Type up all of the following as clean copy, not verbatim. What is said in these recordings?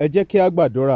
Ẹ jẹ́ kí a gbàdúrà.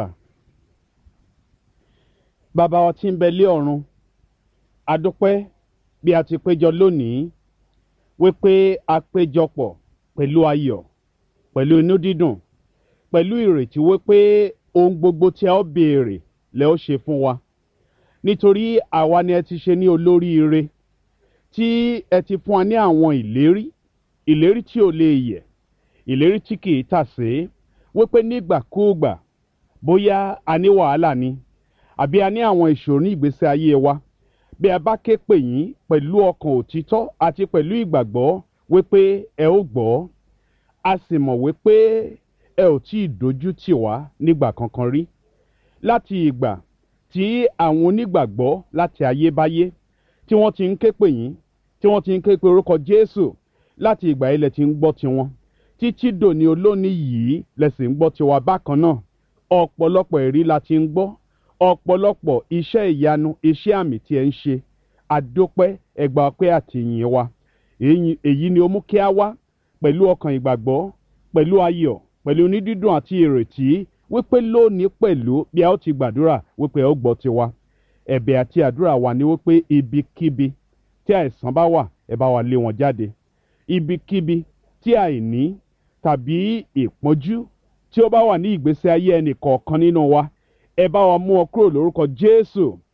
Bàbá wa tí ń bẹ lé ọ̀run, a dúpẹ́ bí a ti péjọ lónìí wípé a péjọpọ̀ pẹ̀lú ayọ̀, pẹ̀lú inú dídùn, pẹ̀lú ìrètí wípé ohun gbogbo tí a ó béèrè lẹ ó ṣe fún wa. Nítorí àwa ni ẹ ti ṣe ní olóríire, tí ẹ ti fún wa ní àwọn ìlérí tí ò lè yẹ̀, ìlérí tí kì í tàsé, wípé nígbàkúùgbà bóyá a ní wàhálà ni àbí a ní àwọn ìṣòro ní ìgbésí ayé wa, bí a bá ké pè yín pẹ̀lú ọkàn òtítọ́ àti pẹ̀lú ìgbàgbọ́ wípé ẹ ó gbọ́, a sì mọ̀ wípé ẹ ò tí ì dojú tì wá nígbà kankan rí. Láti ìgbà tí àwọn onígbàgbọ́ láti ayébáyé tí wọ́n ti ń ké pè yín, tí wọ́n ti ń ké pe orúkọ Jésù, láti ìgbà yìí lẹ ti ń gbọ́ tiwọn. Títí dòní olónìí yìí lẹ sì ń gbọ́ tiwa bákan náà. Ọ̀pọ̀lọpọ̀ ẹ̀rí la ti ń gbọ́, ọ̀pọ̀lọpọ̀ iṣẹ́ ìyanu, iṣẹ́ àmì tí ẹ ń ṣe. Àdópẹ́, ẹ gbà ọpẹ́ àti ìyìn wa. Èyí ni ó mú kí a wá pẹ̀lú ọkàn ìgbàgbọ́, pẹ̀lú ayọ̀, pẹ̀lú onídídùn àti ìrètí wípé lónìí pẹ̀lú bí a ó ti gbàdúrà wípé ẹ ó gbọ́ tiwa. Ẹ̀bẹ̀ àti àdúrà wa ni wípé ibikíbi tí àìsàn bá wà, ẹ bá wa lé wọn jáde. Ibikíbi tí àìní tàbí ìpọ́njú tí ó bá wà ní ìgbésí ayé ẹnì kọ̀ọ̀kan nínú wa, ẹ bá wa mú ọ kúrò lórúkọ Jésù.